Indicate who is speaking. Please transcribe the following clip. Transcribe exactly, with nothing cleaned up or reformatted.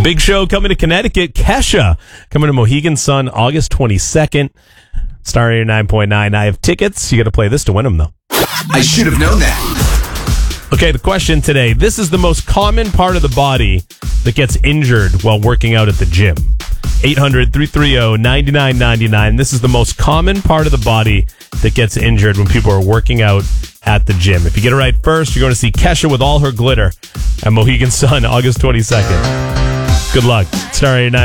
Speaker 1: Big show coming to Connecticut. Kesha coming to Mohegan Sun August twenty-second. Star eighty-nine point nine. I have tickets. You got to play this to win them, though.
Speaker 2: I should have known that.
Speaker 1: Okay, the question today. This is the most common part of the body that gets injured while working out at the gym. eight hundred, three three zero, nine nine nine nine. This is the most common part of the body that gets injured when people are working out at the gym. If you get it right first, you're going to see Kesha with all her glitter at Mohegan Sun August twenty-second. Good luck. Star eighty-nine.